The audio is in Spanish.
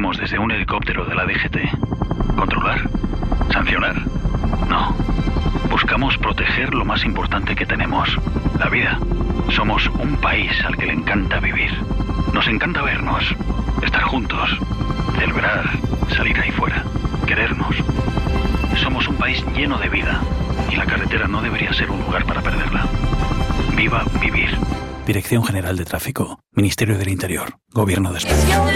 buscamos desde un helicóptero de la DGT? ¿Controlar? ¿Sancionar? No. Buscamos proteger lo más importante que tenemos, la vida. Somos un país al que le encanta vivir. Nos encanta vernos, estar juntos, celebrar, salir ahí fuera, querernos. Somos un país lleno de vida y la carretera no debería ser un lugar para perderla. Viva vivir. Dirección General de Tráfico, Ministerio del Interior, Gobierno de España.